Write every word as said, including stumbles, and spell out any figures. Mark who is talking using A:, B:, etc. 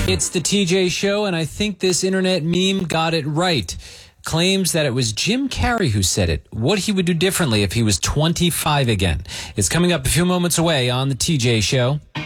A: It's the T J Show, and I think this internet meme got it right. Claims that it was Jim Carrey who said it, what he would do differently if he was twenty-five again. It's coming up a few moments away on the T J Show.